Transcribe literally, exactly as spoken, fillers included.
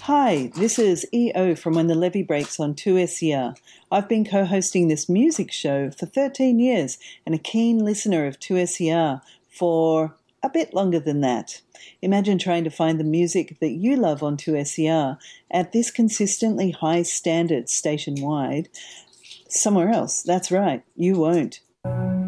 Hi, this is E O from When the Levee Breaks on two S E R. I've been co-hosting this music show for thirteen years and a keen listener of two S E R for a bit longer than that. Imagine trying to find the music that you love on two S E R at this consistently high standard station-wide somewhere else. That's right, you won't.